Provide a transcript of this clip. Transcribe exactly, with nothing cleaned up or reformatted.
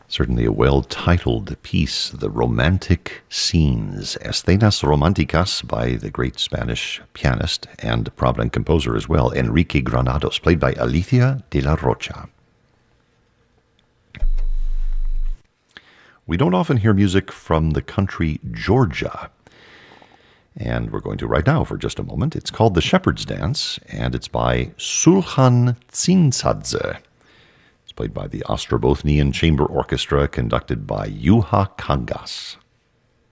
Certainly a well-titled piece, The Romantic Scenes, Escenas Románticas, by the great Spanish pianist and prominent composer as well, Enrique Granados, played by Alicia de la Rocha. We don't often hear music from the country Georgia, and we're going to right now for just a moment. It's called The Shepherd's Dance, and it's by Sulhan Tsinsadze. Played by the Ostrobothnian Chamber Orchestra, conducted by Juha Kangas.